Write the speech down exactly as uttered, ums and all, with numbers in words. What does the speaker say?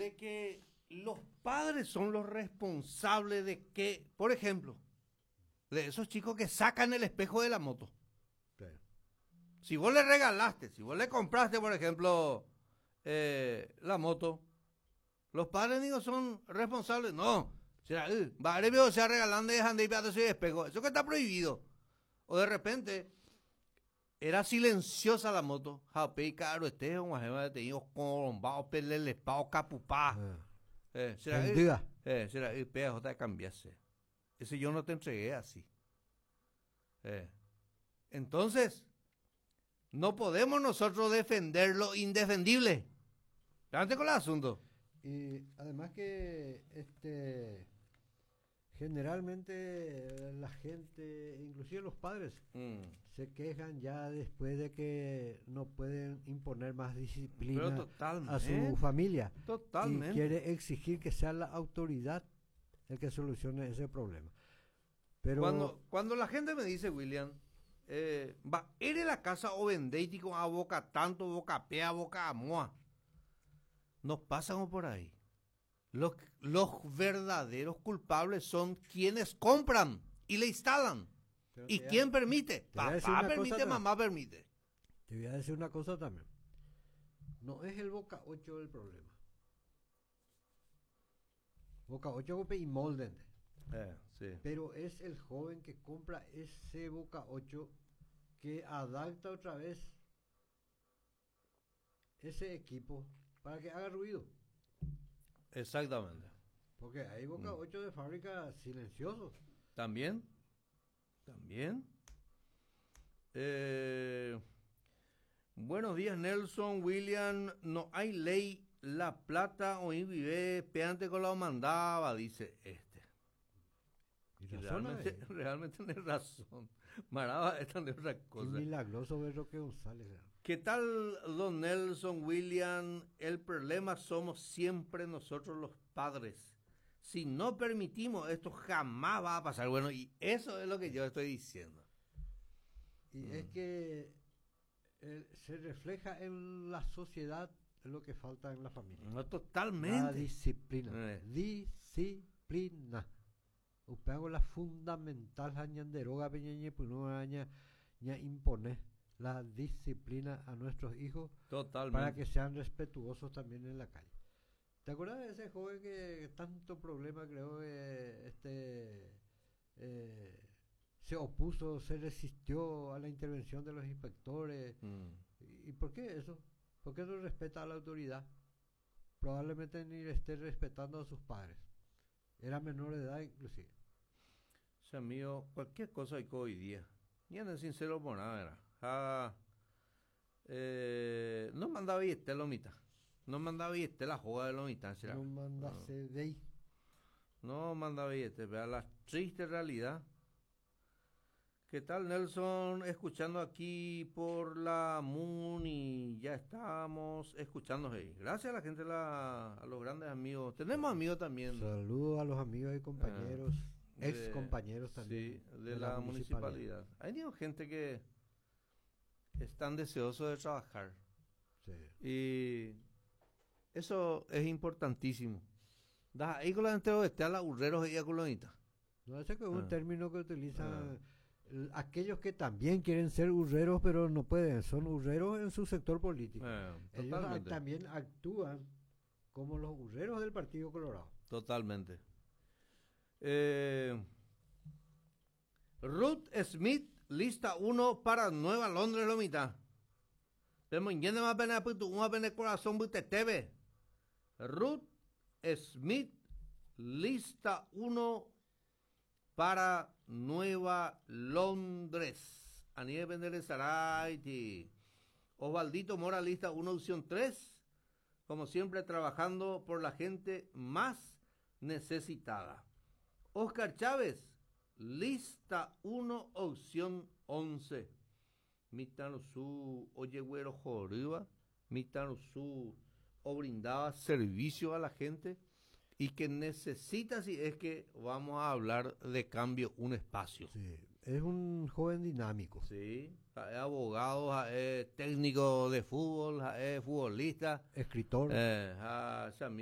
de que los padres son los responsables de que, por ejemplo, de esos chicos que sacan el espejo de la moto. Sí. Si vos le regalaste, si vos le compraste, por ejemplo, eh, la moto, los padres digo son responsables. No, será, eh, vale, veo, se regalando y dejan de ir para ese espejo. Eso que está prohibido. O de repente, era silenciosa la moto. Japé, caro, este es un ajema de tenido colombado, pelele, pao, capupá. Eh, será, eh, eh, será, eh, pea, jota de cambiarse. Ese yo no te entregué así. Eh. Entonces, no podemos nosotros defender lo indefendible. Adelante con el asunto. Y además que este generalmente la gente, inclusive los padres, Mm. se quejan ya después de que no pueden imponer más disciplina a su familia. Totalmente. Y quiere exigir que sea la autoridad el que solucione ese problema. Pero cuando, cuando la gente me dice, William, eh, va, eres la casa o vendéitico a boca tanto, boca pea, boca amoa. Nos pasamos por ahí. Los, los verdaderos culpables son quienes compran y le instalan. Pero ¿Y te quién voy a- permite? te voy a decir Papá una permite, cosa mamá permite. te voy a decir una cosa también. No es el Boca ocho el problema. Boca ocho golpe y molden. Eh, sí. Pero es el joven que compra ese Boca ocho que adapta otra vez ese equipo para que haga ruido. Exactamente. Porque hay Boca Mm. ocho de fábrica silenciosos. ¿También? ¿También? Eh, buenos días, Nelson, William. No hay ley, La Plata o vive peante con la mandaba, dice este. Y Y razón hay. realmente, realmente tiene razón. Maraba es tan de otra Y cosa. milagroso ver Roque González. ¿verdad? ¿Qué tal, don Nelson, William? El problema somos siempre nosotros los padres. Si no permitimos esto, jamás va a pasar. Bueno, y eso es lo que yo estoy diciendo. Y Mm. es que eh, se refleja en la sociedad lo que falta en la familia. No La totalmente. disciplina. Eh. Disciplina. Upeago la fundamental hañan deroga peñeñe puno aña ña impone la disciplina a nuestros hijos Totalmente. para que sean respetuosos también en la calle. ¿Te acuerdas de ese joven que tanto problema creó que este eh, se opuso, se resistió a la intervención de los inspectores? Mm. ¿Y, y por qué eso? ¿Por qué no respeta a la autoridad? Probablemente ni esté respetando a sus padres. Era menor de edad inclusive. O sea, mío, cualquier cosa hay que hoy día. Y anda sincero por nada, ¿verdad? Ah, eh, no mandaba billete lomita. No mandaba billete la joda de lomita. ¿será? No manda No. C D I. No manda billete, vea la triste realidad. ¿Qué tal, Nelson? Escuchando aquí por la Muni. Ya estamos escuchando ahí. Gracias a la gente, la, a los grandes amigos. Tenemos amigos también. Saludos a los amigos y compañeros, de- ex compañeros también. Sí, de, la, municipalidad. Hay digo, gente que están deseosos de trabajar. Sí. Y eso es importantísimo. Da ahí con la gente de está la urreros y colonita. No, ese que es un Ah. término que utilizan Ah. l- aquellos que también quieren ser urreros, pero no pueden. Son urreros en su sector político. Eh, Ellos a- totalmente. también actúan como los urreros del Partido Colorado. Totalmente. Eh, Ruth Smith, lista uno para Nueva Londres, lo mitad. Pero mañana más pena puto, una pena corazón bute teve. Ruth Smith, lista uno para Nueva Londres. Aniel Pendeles Saraiti. Osvaldito Mora, lista uno, opción tres. Como siempre, trabajando por la gente más necesitada. Oscar Chávez, lista uno, opción once. Mitano su oye güero joriba, mitano su o brindaba servicio a la gente y que necesita, si es que vamos a hablar de cambio, un espacio. Sí. Es un joven dinámico. Sí, es abogado, es técnico de fútbol, es futbolista. Escritor. Eh, ah,